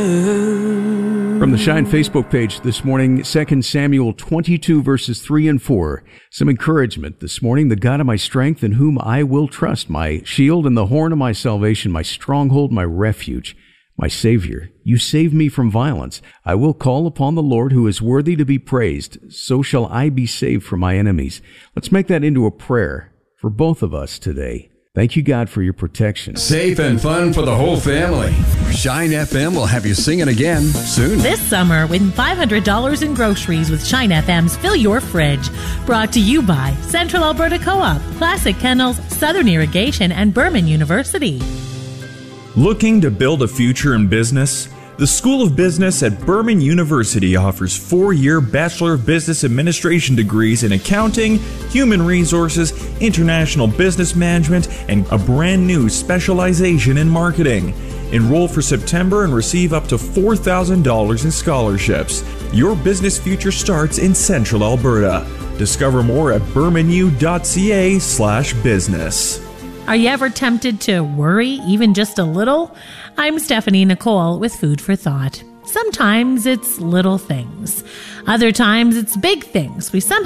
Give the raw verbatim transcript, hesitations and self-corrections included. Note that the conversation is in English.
From the Shine Facebook page this morning, Second Samuel twenty-two, verses three and four. Some encouragement this morning. The God of my strength, in whom I will trust, my shield and the horn of my salvation, my stronghold, my refuge, my Savior. You save me from violence. I will call upon the Lord, who is worthy to be praised. So shall I be saved from my enemies. Let's make that into a prayer for both of us today. Thank you, God, for your protection. Safe and fun for the whole family. Shine F M will have you singing again soon. This summer, win five hundred dollars in groceries with Shine F M's Fill Your Fridge. Brought to you by Central Alberta Co-op, Classic Kennels, Southern Irrigation, and Berman University. Looking to build a future in business? The School of Business at Berman University offers four-year Bachelor of Business Administration degrees in accounting, human resources, international business management, and a brand new specialization in marketing. Enroll for September and receive up to four thousand dollars in scholarships. Your business future starts in Central Alberta. Discover more at bermanu.ca slash business. Are you ever tempted to worry even just a little? I'm Stephanie Nicole with Food for Thought. Sometimes it's little things. Other times it's big things we somehow